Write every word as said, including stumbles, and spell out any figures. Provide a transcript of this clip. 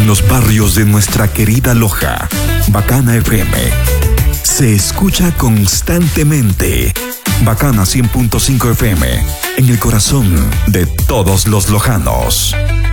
los barrios de nuestra querida Loja. Bacana F M se escucha constantemente. Bacana cien punto cinco F M, en el corazón de todos los lojanos.